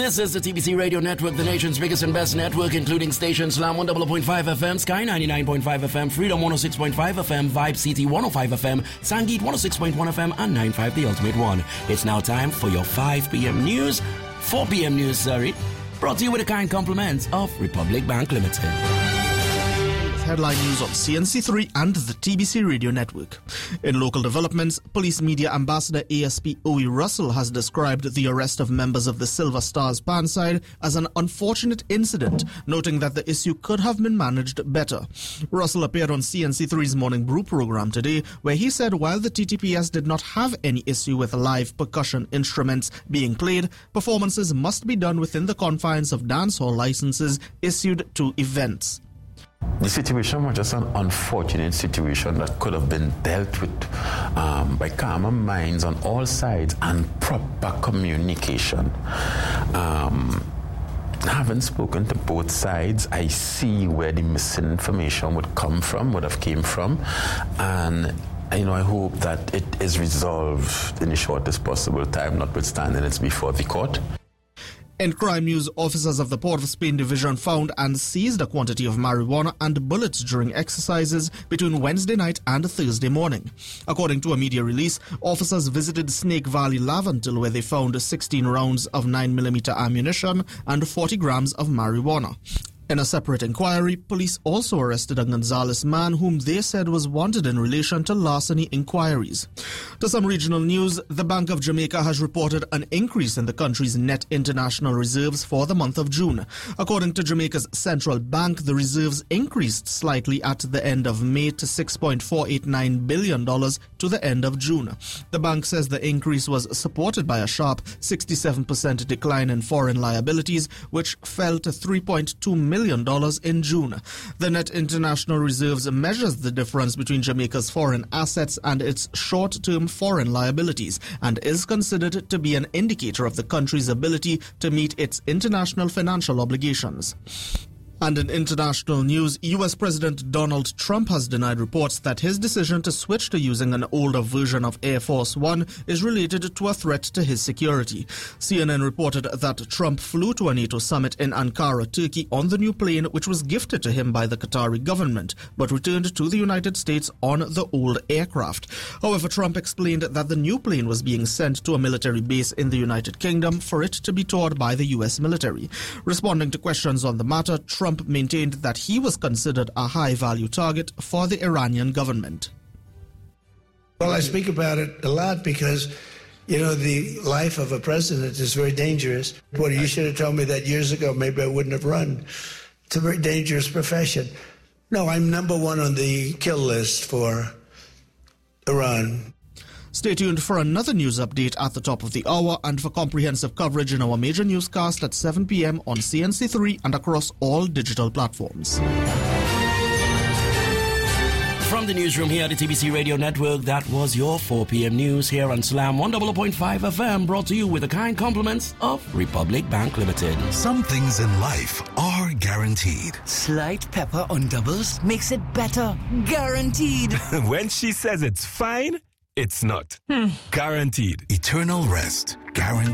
This is the TBC Radio Network, the nation's biggest and best network, including stations Slam 100.5 FM, Sky 99.5 FM, Freedom 106.5 FM, Vibe CT 105 FM, Sangeet 106.1 FM, and 95 The Ultimate One. It's now time for your 5 p.m. news, 4 p.m. news, brought to you with the kind compliments of Republic Bank Limited. Headline news on CNC3 and the TBC Radio Network. In local developments, Police Media Ambassador ASP Owe Russell has described the arrest of members of the Silver Stars Panside as an unfortunate incident, noting that the issue could have been managed better. Russell appeared on CNC3's Morning Brew program today, where he said while the TTPS did not have any issue with live percussion instruments being played, performances must be done within the confines of dancehall licenses issued to events. The situation was just an unfortunate situation that could have been dealt with by calmer minds on all sides and proper communication. Having spoken to both sides, I see where the missing information would have came from, and I hope that it is resolved in the shortest possible time, notwithstanding it's before the court. In crime news, officers of the Port of Spain Division found and seized a quantity of marijuana and bullets during exercises between Wednesday night and Thursday morning. According to a media release, officers visited Snake Valley Lavantil, where they found 16 rounds of 9mm ammunition and 40 grams of marijuana. In a separate inquiry, police also arrested a Gonzales man whom they said was wanted in relation to larceny inquiries. To some regional news, the Bank of Jamaica has reported an increase in the country's net international reserves for the month of June. According to Jamaica's central bank, the reserves increased slightly at the end of May to $6.489 billion to the end of June. The bank says the increase was supported by a sharp 67% decline in foreign liabilities, which fell to $3.2 million in June. The net international reserves measures the difference between Jamaica's foreign assets and its short-term foreign liabilities and is considered to be an indicator of the country's ability to meet its international financial obligations. And in international news, U.S. President Donald Trump has denied reports that his decision to switch to using an older version of Air Force One is related to a threat to his security. CNN reported that Trump flew to a NATO summit in Ankara, Turkey on the new plane which was gifted to him by the Qatari government, but returned to the United States on the old aircraft. However, Trump explained that the new plane was being sent to a military base in the United Kingdom for it to be towed by the U.S. military. Responding to questions on the matter, Trump maintained that he was considered a high-value target for the Iranian government. Well, I speak about it a lot because, the life of a president is very dangerous. Well, you should have told me that years ago. Maybe I wouldn't have run. It's a very dangerous profession. No, I'm number one on the kill list for Iran. Stay tuned for another news update at the top of the hour and for comprehensive coverage in our major newscast at 7 p.m. on CNC3 and across all digital platforms. From the newsroom here at the TBC Radio Network, that was your 4 p.m. news here on Slam 100.5 FM, brought to you with the kind compliments of Republic Bank Limited. Some things in life are guaranteed. Slight pepper on doubles makes it better. Guaranteed. When she says it's fine, it's not. Guaranteed. Eternal rest. Guaranteed.